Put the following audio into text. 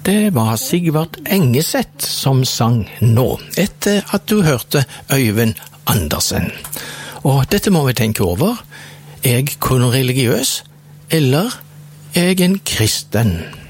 Det var Sigvard Engeseth som sang nå, etter at du hørte Øyvind Andersen. Og dette må vi tenke over. Er jeg kun religiøs, eller er jeg en kristen?